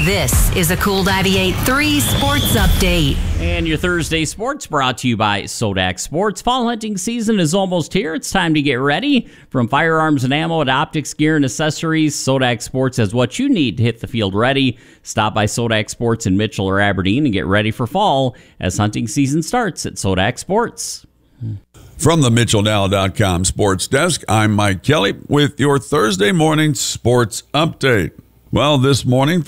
This is a Cool 98.3 Sports Update. And your Thursday sports brought to you by Sodak Sports. Fall hunting season is almost here. It's time to get ready. From firearms and ammo to optics, gear, and accessories, Sodak Sports has what you need to hit the field ready. Stop by Sodak Sports in Mitchell or Aberdeen and get ready for fall as hunting season starts at Sodak Sports. From the MitchellNow.com Sports Desk, I'm Mike Kelly with your Thursday morning sports update. Well, this morning,